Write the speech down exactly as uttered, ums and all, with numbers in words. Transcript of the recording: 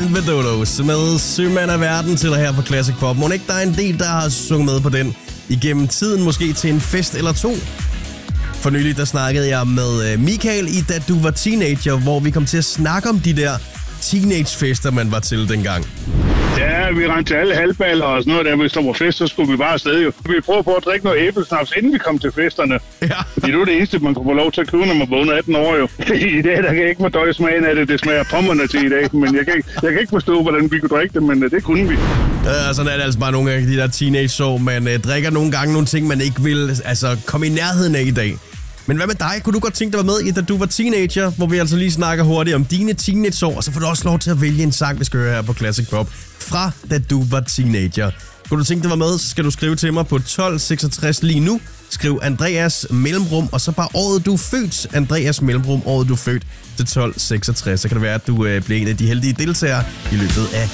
Vedolos med Sømand af verden til dig her på Classic Pop. Må ikke der er en del, der har sunget med på den igennem tiden, måske til en fest eller to. For nylig der snakkede jeg med Michael i Da Du Var Teenager, hvor vi kom til at snakke om de der teenagefester, man var til dengang. Ja, vi rendte til alle halvballer og sådan noget der. Hvis der var fest, så skulle vi bare afsted jo. Vi prøvede på at drikke noget æblesnaps, inden vi kom til festerne. Ja. Fordi det var det eneste, man kunne få lov til at købe, når man var under atten år jo. I dag, der kan jeg ikke fordøje smagen af det. Det smager pommerne til i dag. Men jeg kan, ikke, jeg kan ikke forstå, hvordan vi kunne drikke det, men det kunne vi. Ja, sådan er det altså bare nogle af de der teenage-år. Man øh, drikker nogle gange nogle ting, man ikke vil altså, komme i nærheden af i dag. Men hvad med dig? Kunne du godt tænke dig at være med i Da Du Var Teenager, hvor vi altså lige snakker hurtigt om dine teenageår, og så får du også lov til at vælge en sang, vi skal høre her på Classic Pop fra Da Du Var Teenager. Kunne du tænke dig at være med, så skal du skrive til mig på tolv seksogtres lige nu. Skriv Andreas mellemrum, og så bare året du er født. Andreas mellemrum, året du er født til tolv seksogtres. Så kan det være, at du øh, bliver en af de heldige deltagere i løbet af